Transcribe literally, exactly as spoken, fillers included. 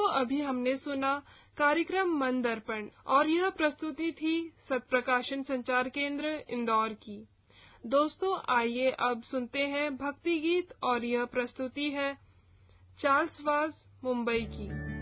अभी हमने सुना कार्यक्रम मन दर्पण और यह प्रस्तुति थी सत्प्रकाशन संचार केंद्र इंदौर की। दोस्तों, आइए अब सुनते हैं भक्ति गीत और यह प्रस्तुति है चार्ल्स वाज मुंबई की।